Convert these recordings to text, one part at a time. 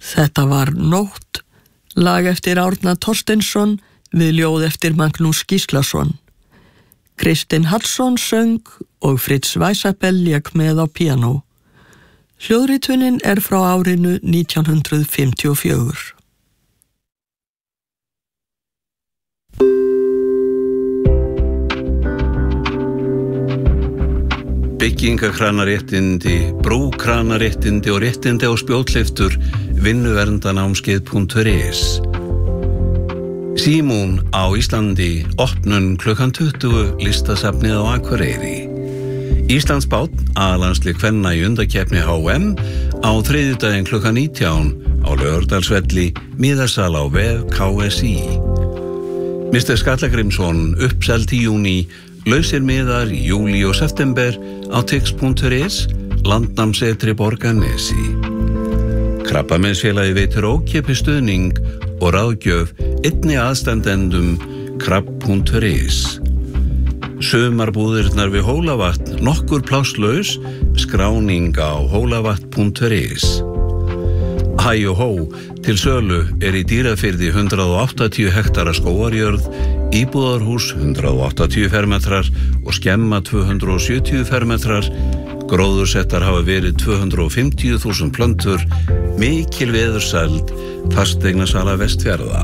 Þetta var Nótt, lag eftir Árna Thorsteinsson við ljóð eftir Magnús Gíslason. Kristinn Hallsson söng og Fritz Weisapel lék með á píanó. Hljóðritunin frá árinu 1954. Byggingakranaréttindi, brúkranaréttindi og réttindi á spjótleiftur vinnuverndanámskeið.is. Símún á Íslandi, opnun klukkan 20, listasafnið á Akureyri. Íslandsbát, aðlandslið kvenna í undakeppni HM á þriðjudaginn klukkan 19 á Laugardalsvelli, miðasal á vef KSÍ. Mr. Skallagrímsson, uppselt í júní, lausir miðar í júlí og september á tix.is, landnámsetri Borgarnesi. Krabbameinsfélagið veitir ókeypis stuðning og ráðgjöf einni aðstandendum krabb.is. Sumarbúðirnar við Hólavatn nokkur plásslaus, skráning á hólavatn.is. Hæ og hó, til sölu í Dýrafirði 180 hektara skógarjörð, íbúðarhús 180 fermetrar og skemma 270 fermetrar. Gróðursettar hafa verið 250.000 plöntur, mikil veðursæld, fasteignasala Vestfjarða.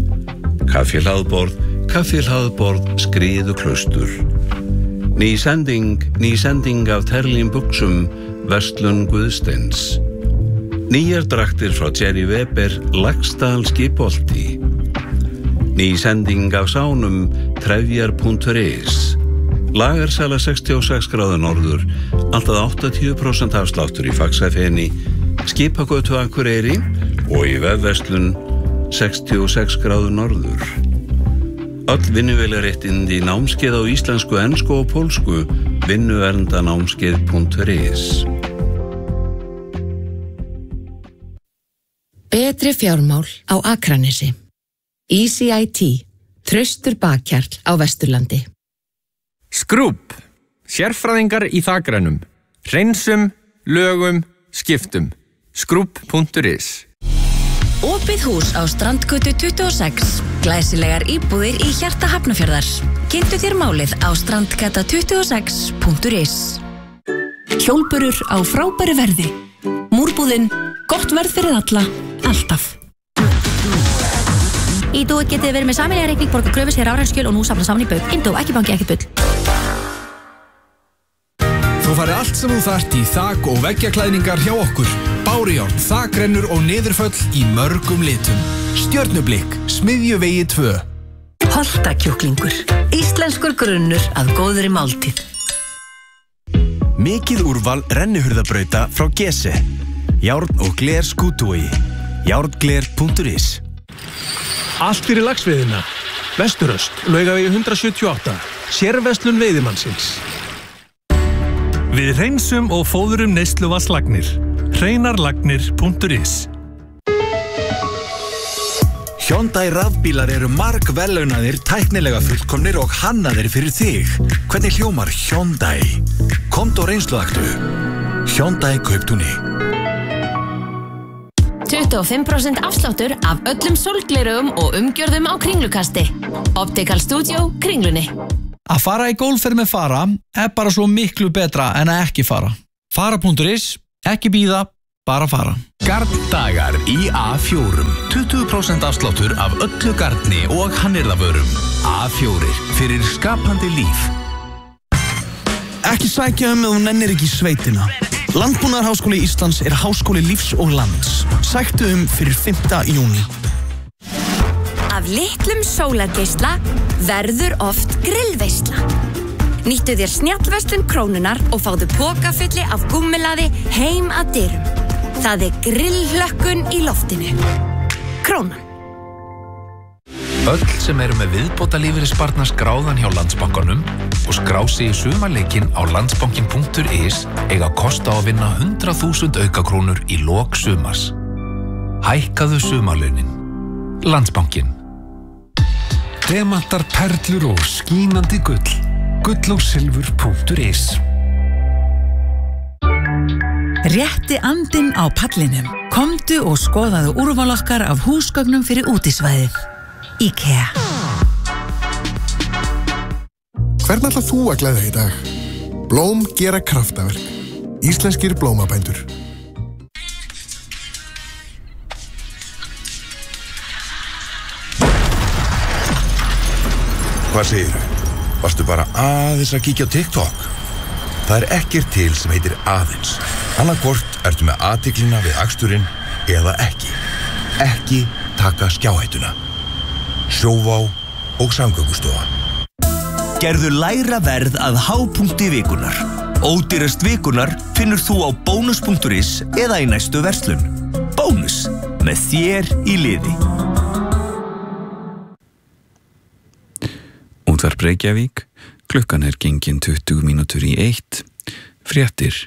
Kaffihlaðborð, Skriðuklaustur. Ný sending af Terlín buxum, verslun Guðsteins. Nýjar draktir frá Jerry Weber, Laxdal Skipholti. Ný sending af sánum, trefjar.is. Lagarsala 66 gráður norður, alltaf 80% afsláttur í Faxafeni, Skipagötu Akureyri og í vefverslun 66 gráður norður. Öll vinnuvélaréttindi námskeið á íslensku, ensku og pólsku, vinnuverndanámskeið.is. Betri fjármál á Akranesi. Easy IT, traustur bakkjarl á Vesturlandi. Skrúb, sérfræðingar í þakrænum, hreinsum, lögum, skiptum. Skrúb.is. Opið hús á Strandgötu 26. Glæsilegar íbúðir í hjarta Hafnarfjarðar. Kynntu þér málið á strandgata26.is. Hjólburur á frábæru verði. Múrbúðin, gott verð fyrir alla, alltaf. Ídó getið verið með sameiginlega reikning, borga kröfu sér rafræn og nú safna saman í bauk. Ídó, ekki banki, ekki bull. Þú farið allt sem þú þarft í þak- og veggjaklæðningar hjá okkur. Bárujárn, þakrennur og niðurföll í mörgum litum. Stjörnublikk, Smiðjuvegi 2. Holtakjúklingur, íslenskur grunnur að góðri máltíð. Mikið úrval rennihurðabrauta frá Gese. Járn og gler Skútuvogi. Járngler.is. Allt fyrir laxveiðina. Vesturöst, Laugavegi 178. Sérverslun veiðimannsins. Við hreinsum og fóðurum neysluvatnslagnir. Hreinarlagnir.is. Hyundai rafbílar eru margverðlaunaðir, tæknilega fullkomnir og hannaðir fyrir þig. Hvernig hljómar Hyundai? Komdu og reynsluaktu. Hyundai Kauptúni. 25% afsláttur af öllum sólglerugum og umgjörðum á Kringlukasti. Optical Studio, Kringlunni. Að fara í golfferð með Fara bara svo miklu betra en að ekki fara. Fara.is, ekki bíða, bara fara. Garndagar í A4. 20% afsláttur af öllu garni og hannyrðavörum. A4 fyrir skapandi líf. Ekki sækja ef þú nennir ekki í sveitina. Landbúnaðarháskóli Íslands háskóli lífs og lands. Sæktu fyrir 5. júní. Af litlum sólargeisla verður oft grillveisla. Nýttu þér snjallverslun Krónunnar og fáðu pokafulli af gúmmelaði heim að dyrum. Það grillhlökkun í loftinu. Krónan. Öll sem eru með viðbótarlífeyrissparnað skráðan hjá Landsbankanum og skrá sig í sumarleikinn á landsbankin.is eiga kost á að vinna 100.000 aukakrónur í lok sumars. Hækkaðu sumarlaunin. Landsbankin. Demantar, perlur og skínandi gull. Gullogsilfur.is. Rétti andinn á pallinum. Komdu og skoðaðu úrval okkar af húsgögnum fyrir útisvæðið. IKEA. Hvern ætlar þú að gleðja í dag? Blóm gera kraftaverk. Íslenskir blómabændur. Hvað segirðu? Varstu bara aðeins að kíkja á TikTok? Það ekkert til sem heitir aðeins. Annarkvort ertu með athyglina við aksturinn eða ekki. Ekki taka skjáhættuna. Sjóvá og Samgöngustofa. Gerðu lægra verð að hápunkti vikunar. Ódýrast vikunar finnur þú á bónus.is eða í næstu verslun. Bónus, með þér í liði. Útvarp Reykjavík, klukkan gengin 20 mínútur í 1, fréttir.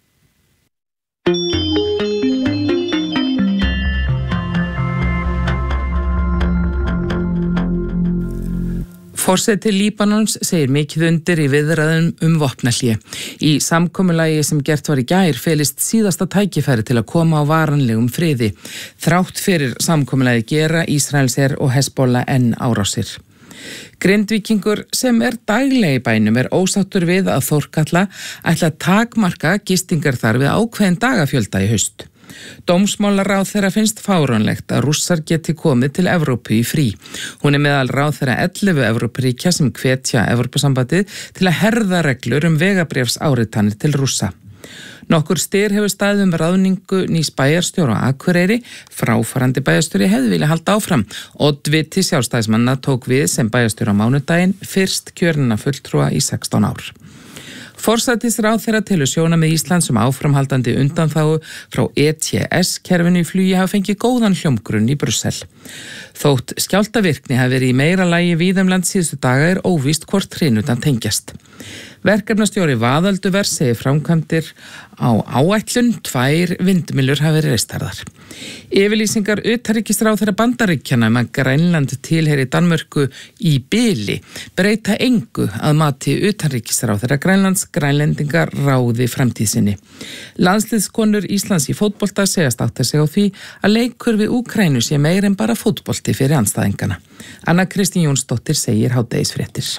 Forseti Líbanons segir mikið undir í viðræðum vopnahlé. Í samkomulagi sem gert var í gær felist síðasta tækifæri til að koma á varanlegum friði. Þrátt fyrir samkomulagi gera Ísraelsher og Hezbollah enn árásir. Grindvíkingur sem daglega í bænum ósáttur við að Þórkatla ætla að takmarka gistingar þar við ákveðin dagafjölda í haust. Dómsmálaráðherra finnst fáránlegt að Rússar geti komið til Evrópu í frí. Hún meðal ráðherra 11 Evrópuríkja sem hvetja Evrópusambandið til að herða reglur vegabréfsáritanir til Rússa. Nokkur styr hefur staðið ráðningu nýs bæjarstjóra á Akureyri. Fráfarandi bæjarstjóri hefði viljað halda áfram. Oddviti sjálfstæðismanna tók við sem bæjarstjóri á mánudaginn, fyrst kjörna fulltrúa í 16 ár. Forsætisráðherra telur sjónarmið Íslands áframhaldandi undanþágu frá ETS-kerfinu í flugi hafa fengið góðan hljómgrunn í Brussel. Þótt skjálftavirkni hafi verið í meira lagi víða land síðustu daga óvíst hvort hrinutan tengjast. Verkefnastjóri Vaðalduvers segir framkvæmdir á áætlun 2 vindmyllur hafi verið reistarðar. Yfirlýsingar utanríkisráðherra Bandaríkjanna að Grænland tilheyri Danmörku í bili breyta engu að mati utanríkisráðherra Grænlands. Grænlendingar ráði framtíð sinni. Landsliðskonur Íslands í fótbolta segast átta sig á því að leikur við Úkraínu sé meir en bara fótbolti fyrir andstæðingana. Anna Kristín Jónsdóttir segir hádegisfréttir.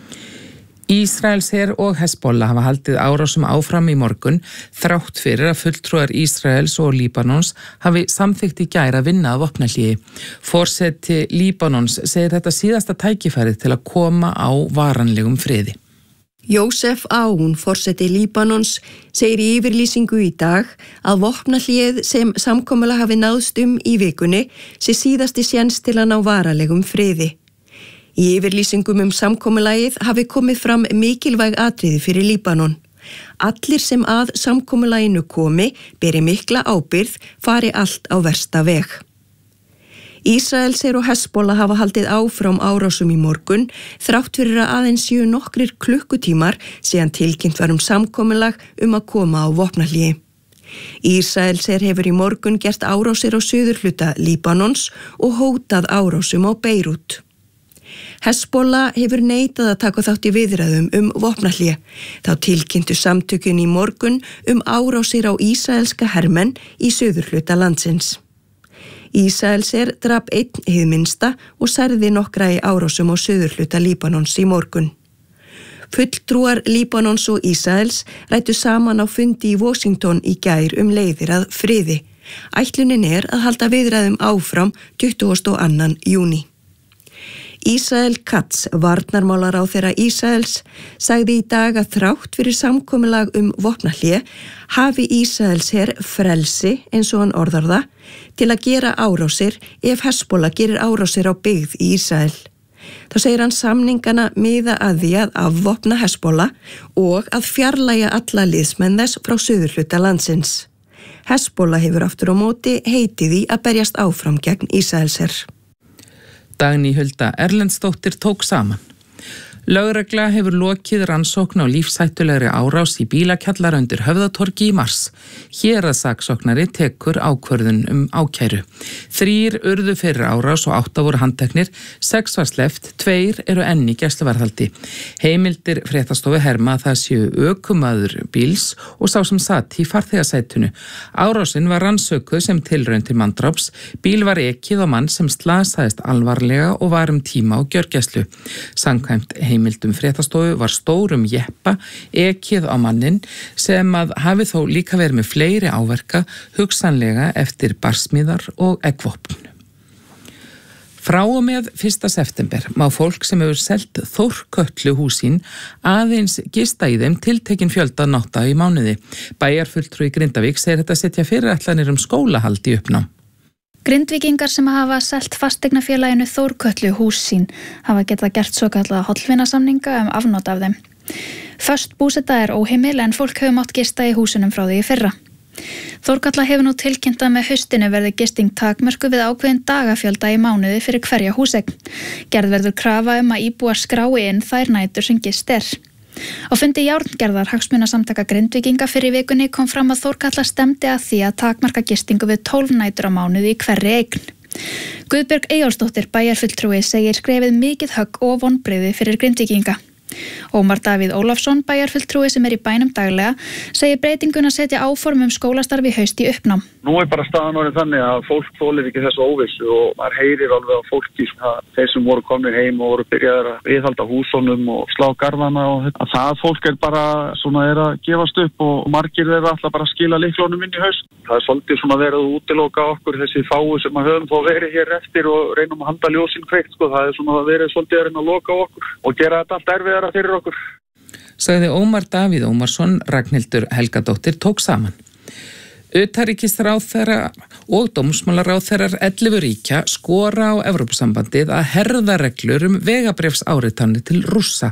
Ísraelsher og Hezbollah hafa haldið árásum áfram í morgun þrátt fyrir að fulltrúar Ísraels og Líbanons hafi samþykkt í gær að vinna að vopnahléi. Forseti Líbanons segir þetta síðasta tækifærið til að koma á varanlegum friði. Jósef Aoun, forseti Líbanons, segir í yfirlýsingu í dag að vopnahléið sem samkomulag hafi náðst í vikunni sé síðasti séns til að ná varanlegum friði. Í yfirlýsingum samkomulagið hafi komið fram mikilvæg atriði fyrir Líbanon. Allir sem að samkomulaginu komi beri mikla ábyrgð, fari allt á versta veg. Ísraelsher og Hezbollah hafa haldið áfram árásum í morgun þrátt fyrir að aðeins séu nokkrir klukkutímar síðan tilkynnt var samkomulag að koma á vopnahléi. Ísraelsher hefur í morgun gert árásir á suðurhluta Líbanons og hótað árásum á Beirút. Hezbollah hefur neitað að taka þátt í viðræðum vopnahlé. Þá tilkynntu samtökin í morgun árásir á ísraelska hermenn í suðurhluta landsins. Ísraelsher drap einn hið minnsta og særði nokkra í árásum á suðurhluta Líbanons í morgun. Fulltrúar Líbanons og Ísraels ræddu saman á fundi í Washington í gær leiðir að friði. Ætlunin að halda viðræðum áfram 22. júní. Ísrael Katz, varnarmálaráðherra Ísraels, sagði í dag að þrátt fyrir samkomulag vopnahlé hafi Ísraelsher frelsi, eins og hann orðar það, til að gera árásir ef Hezbollah gerir árásir á byggð í Ísrael. Þá segir hann samningana miða að því að afvopna Hezbollah og að fjarlægja alla liðsmenn þess frá suðurhluta landsins. Hezbollah hefur aftur á móti heitið í að berjast áfram gegn Ísraelsher. Dagný Hulda Erlendsdóttir tók saman. Lögregla hefur lokið rannsókn á lífshættulegri árás í bílakjallara undir Höfðatorgi í mars. Héraðssaksóknari tekur ákvörðun ákæru. 3 urðu fyrir árás og 8 voru handteknir, 6 var sleppt, 2 eru enn í gæsluvarðhaldi. Heimildir fréttastofu herma að það séu ökumaður bíls og sá sem satt í farþegasætinu. Árásin var rannsökuð sem tilraun til manndráps. Bíl var ekið á mann sem slasaðist alvarlega og var tíma á gjörgæslu. Samkvæmt heimildum fréttastofu var stórum jeppa ekið á mannin sem að hafi þó líka verið með fleiri áverka, hugsanlega eftir barsmíðar og eggvopn. Frá og með 1. september má fólk sem hefur selt Þórkötlu húsín aðeins gista í þeim tiltekin fjölda nátta í mánuði. Bæjarfulltrúi Grindavík segir þetta setja fyrirætlanir skólahald í uppnám. Grindvíkingar sem hafa selt fasteignafélaginu Þórkötlu hús sín hafa getað gert svokallaða hollvinasamninga afnot af þeim. Föst búseta óheimil en fólk hefur mátt gista í húsunum frá því í fyrra. Þórkatla hefur nú tilkynnt að með haustinu verði gisting takmörku við ákveðin dagafjölda í mánuði fyrir hverja húseign. Gerð verður krafa að íbúar skrái inn þær nætur sem gist Á fundi Járngerðar hagsmunasamtaka Grindvíkinga fyrir vikunni kom fram að Þórkatla stemdi að því að takmarka gistingu við 12 nætur á mánuði í hverri eign. Guðbjörg Eyjólfsdóttir bæjarfulltrúi segir skrefið mikið högg og vonbrigði fyrir Grindvíkinga. Ómar Davíð Ólafsson, bæjarfulltrúi sem í bænum daglega, segir breytinguna setja áform skólastarfi í haust í uppnám. Nú bara staðan orðin þannig að fólk þolir ekki þessu óvissu og maður heyrir alveg á fólki þeir sem voru komnir heim og voru byrjaðir að viðhalda húsunum og slá garðana og að það fólk bara að gefast upp og margir þeirra alltaf bara að skila lyklunum inn í haust. Það svolítið verið að útiloka okkur þessi fáu sem að höfum þó verið hér eftir og reynum að halda ljósin kveikt. Það verið svolítið að reyna að loka okkur og gera þetta allt erfiðara fyrir okkur. Sagði Ómar Davíð Ómarsson. Ragnhildur Helgadóttir tók saman. Utanríkisráðherra og dómsmálaráðherrar 11 ríkja skora á Evrópusambandið að herða reglur vegabréfsáritanir til Rússa.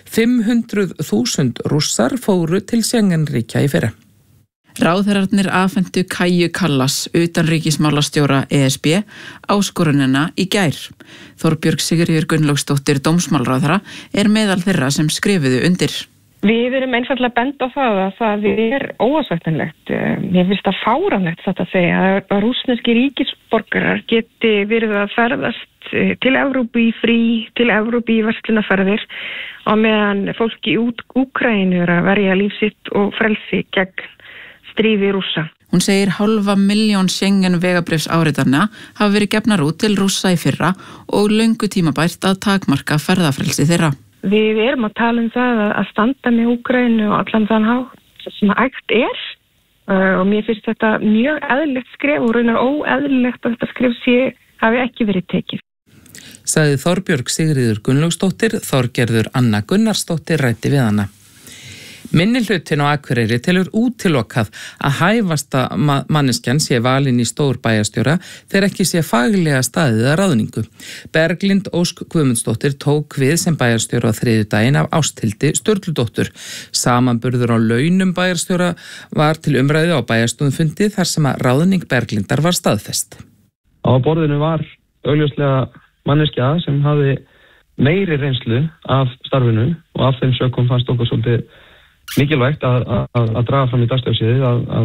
500.000 Rússar fóru til Schengen-ríkja í fyrra. Ráðherrarnir afhentu Kaju Kallas, utanríkismálastjóra ESB, áskorunina í gær. Þorbjörg Sigríður Gunnlaugsdóttir dómsmálaráðherra meðal þeirra sem skrifuðu undir. Við erum einfaldlega bent á það að það óásættanlegt. Mér finnst það fáránlegt þetta að segja að rússneski ríkisborgarar geti verið að ferðast til Evrópu í frí, til Evrópu í verslunarferðir og meðan fólki í Úkraínu að verja líf sitt og frelsi gegn stríði Rússa. Hún segir 500.000 Schengen vegabréfsáritanna hafa verið gefnar út til Rússa í fyrra og löngu tímabært að takmarka ferðafrelsi þeirra. Við erum að tala það að standa með Úkraínu og allan þann hátt sem hægt og mér finnst þetta mjög eðlilegt skref og raunar óeðlilegt að þetta skref hafi ekki verið tekið. Sagði Þorbjörg Sigríður Gunnlaugsdóttir. Þorgerður Anna Gunnarsdóttir ræddi við hana. Minnihlutin á Akureyri telur útilokað að hæfasta manneskjan sé valin í stór bæjarstjóra þegar ekki sé faglega staðið að ráðningu. Berglind Ósk Guðmundsdóttir tók við sem bæjarstjóra á þriðjudaginn af Ásthildi Sturludóttur. Samanburður á launum bæjarstjóra var til umræðu á bæjarstofnfundi þar sem að ráðning Berglindar var staðfest. Á borðinu var augljóslega manneskja sem hafði meiri reynslu af starfinu og af þeim sökum fannst okkur svolítið mikilvægt að draga fram í dagsljósið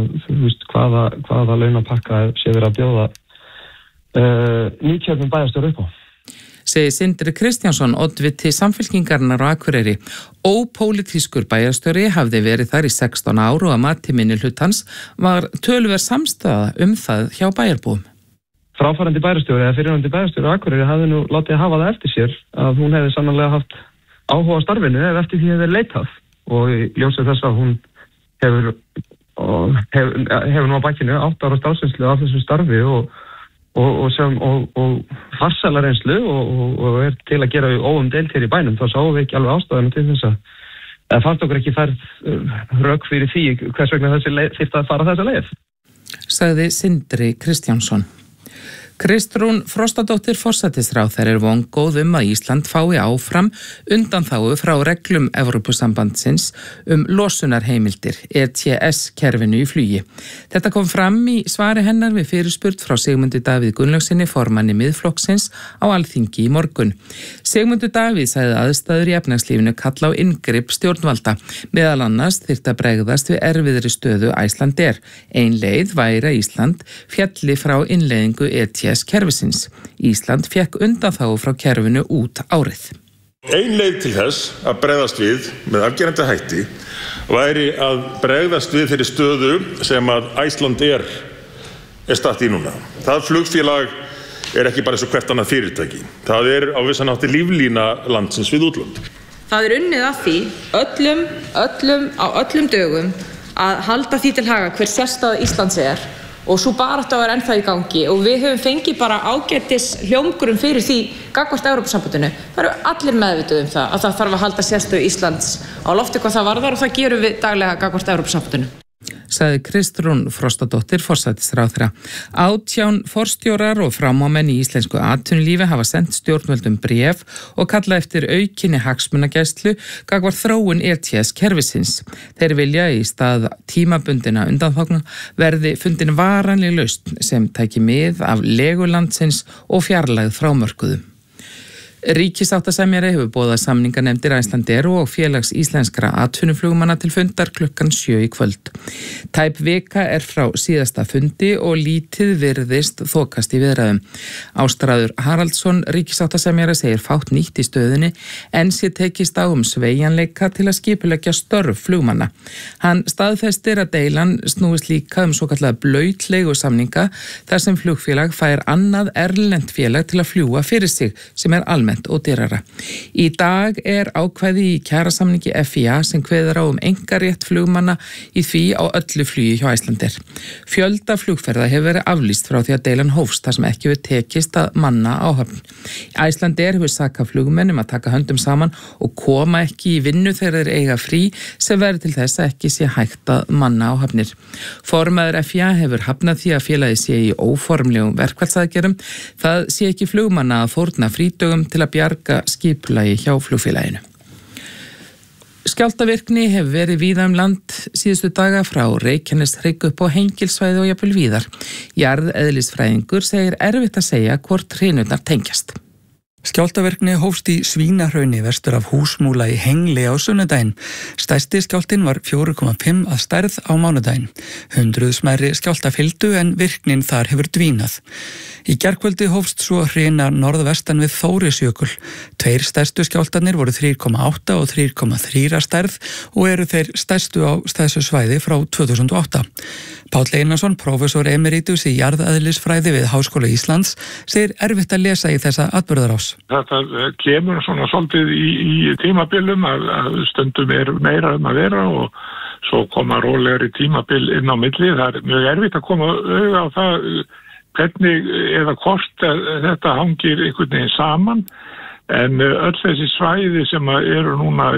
hvaða launapakka sé verið að bjóða nýkjörnum bæjarstjóra upp á. Segir Sindri Kristjánsson, oddviti Samfylkingarinnar á Akureyri. Ópólitískur bæjarstjóri hafði verið þar í 16 ár og að mati minnihlutans var töluverð samstaða það hjá bæjarbúum. Fráfarandi bæjarstjóri eða fyrirverandi bæjarstjóri á Akureyri hafði nú látið hafa það eftir sér að hún hefði sannarlega haft áhuga á starfinu ef eftir því hefði leitað. Og í ljósið þess að hún hefur nú á bakinu 8 ára starfsreynslu af þessu starfi og farsæla reynslu og til að gera óumdeilt hér í bænum, þá sáum við ekki alveg ástæðuna til þess að fannst okkur ekki færð rök fyrir því hvers vegna þessi leið þyrfti að fara þessa leið. Sagði Sindri Kristjánsson. Kristrún Frostadóttir forsætisráðherra vongóð að Ísland fái áfram undanþágu frá reglum Evrópusambandsins losunarheimildir, ETS-kerfinu í flugi. Þetta kom fram í svari hennar við fyrirspurn frá Sigmundi Davíð Gunnlaugsinni, formanni Miðflokksins, á Alþingi í morgun. Sigmundur Davíð sagði aðstæður í efnahagslífinu kalla á inngrip stjórnvalda. Meðal annars þyrfti að bregðast við erfiðri stöðu Icelandair. Ein leið væri að Ísland fjalli frá innleiðingu ETS-kerfisins. Ísland fékk undanþágu frá kerfinu út árið. Ein leið til þess að bregðast við með afgerandi hætti væri að bregðast við þeirri stöðu sem að Icelandair statt í núna. Það flugfélag ekki bara eins og hvert annað fyrirtæki. Það á vissan hátti líflína landsins við útlönd. Það unnið að því á öllum dögum að halda því til haga hver sérstaða Íslands og svo baráttu ennþá í gangi og við höfum fengið bara ágætis hljómgrunn fyrir því gagnvart Evrópusambandinu. Það eru allir meðvituð það að það þarf að halda sérstöðu Íslands á lofti hvað það varðar og það gerum við daglega gagnvart Evrópusambandinu. Sagði Kristrún Frostadóttir forsætisráðherra. 18 forstjórar og framámenn í íslensku atvinnulífi hafa sendt stjórnvöldum bréf og kalla eftir aukinni hagsmunagæslu gagnvart þróun ETS-kerfisins. Þeir vilja í stað tímabundinna undanþágna verði fundin varanleg lausn sem tæki mið af legu landsins og fjarlægð frá mörkuðum. Ríkissáttasemjari hefur boðað samninganefndir Icelandair og félags íslenskra atvinnuflugmanna til fundar klukkan 7 í kvöld. Tæp vika frá síðasta fundi og lítið virðist þokast í viðræðum. Ástráður Haraldsson, ríkissáttasemjari, segir fátt nýtt í stöðunni en sé tekist á sveigjanleika til að skipuleggja störf flugmanna. Hann staðfestir að deilan snúist líka svokallaða blautlegu samninga þar sem flugfélag fær annað erlent félag til að fljúga fyrir sig sem almennt og dýrara. Í dag ákvæði í kjarasamningi FIA sem kveður á einkarétt flugmanna í því á öllu flugi hjá Icelandair. Fjölda flugferða hefur verið aflýst frá því að deilan hófst þar sem ekki hefur tekist að manna áhöfn. Icelandair hefur sakað flugmenn að taka höndum saman og koma ekki í vinnu þegar þeir eiga frí sem verður til þess að ekki sé hægt að manna áhöfnir. Formaður FIA hefur hafnað því að félagið sé í óformlegum verkfallsaðgerðum. Það sé ekki flugmanna að fórna frídögum til að bjarga skipulagi hjá flugfélaginu. Skjálftavirkni hefur verið víða land síðustu daga frá Reykjaneshrygg upp á Hengilssvæði og jafnvel víðar. Jarðeðlisfræðingur segir erfitt að segja hvort hrinurnar tengjast. Skjálftavirkni hófst í Svínahrauni vestur af Húsmúla í Hengli á sunnudaginn. Stærsti skjálftinn var 4,5 að stærð á mánudaginn. 100 smærri skjálfta fylgdu en virknin þar hefur dvínað. Í gærkvöldi hófst svo hrina norðvestan við Þórisjökul. 2 stærstu skjálftarnir voru 3,8 og 3,3 að stærð og eru þeir stærstu á þessu svæði frá 2008. Páll Einarsson, prófessor emeritus í jarðeðlisfræði við Háskóla Íslands, segir erfitt að lesa í þessa atburðarás. Þetta kemur svona svolítið í tímabilum að stundum meira að vera og svo koma rólegri tímabil inn á milli. Það mjög erfitt að koma auga á það hvernig eða hvort þetta hangir einhvern veginn saman. En öll þessi svæði sem eru núna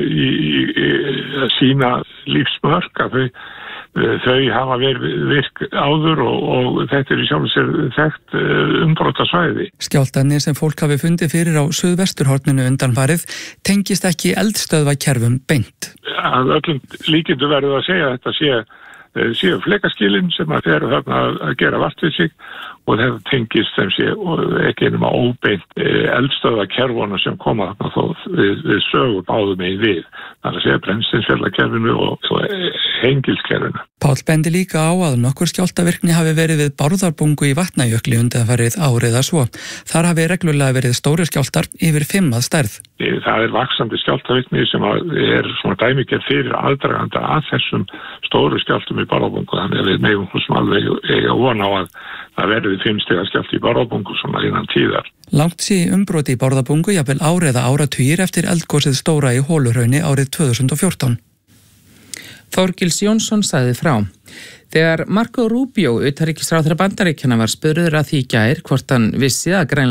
í sína lífsmörk að þau hafa verið virk áður og þetta í sjálfu sér þekkt umbrotasvæði. Skjálftarnir sem fólk hafi fundið fyrir á suðvesturhorninu undanfarið tengist ekki eldstöðvakerfum beint. Að öllum líkindu verður að segja að þetta séu flekaskilin sem að þeir þarna að gera vart við sig og þetta tengist sem sé ekki einum að óbeint eldstöðvakerfuna sem koma þarna þó við sögum áðum við. Það að segja brennisteinsfjallakerfinu og Hengilskerfinu. Páll bendi líka á að nokkur skjálftavirkni hafi verið við Bárðarbungu í Vatnajökli undanfarið árið að svo. Þar hafi reglulega verið stóri skjálftar yfir 5 að stærð. Það vaxandi skjálftavirkni sem svona dæmigerð fyrir aðdraganda að þessum stóru skjálftum í Bárðarbungu. Þannig að við megum sem alveg eiga von á að það verði 5 stiga skjálfti í Bárðarbungu svona innan tíðar. Langt sé umbroti í Bárðarbungu jafnvel ár eða áratugir eftir eldgosið stóra í Holuhrauni árið 2014. Þorgils Jónsson sagði frá. Þegar Marco Rubio, utanríkisráðherra Bandaríkjanna, var spurður að því í gær hvort hann vissi að Grænland